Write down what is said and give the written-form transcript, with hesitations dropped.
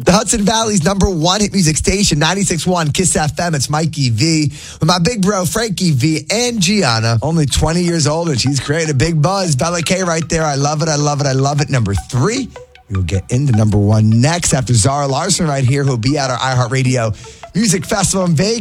The Hudson Valley's number one hit music station, 96.1 Kiss FM. It's Mikey V with my big bro, Frankie V, and Gianna. Only 20 years old, and she's created a big buzz. Bella K right there. I love it. I love it. I love it. Number 3. We'll get into number 1 next after Zara Larson right here, who'll be at our iHeartRadio Music Festival in Vegas.